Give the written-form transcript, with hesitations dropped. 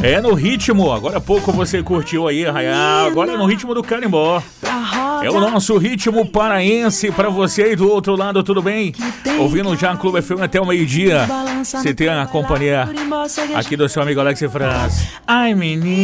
É no ritmo, agora há pouco você curtiu aí, agora é no ritmo do carimbó. É o nosso ritmo paraense pra você aí do outro lado, tudo bem? Ouvindo já Clube FM até o meio-dia. Você tem a companhia aqui do seu amigo Alex Franz. Ai, menino.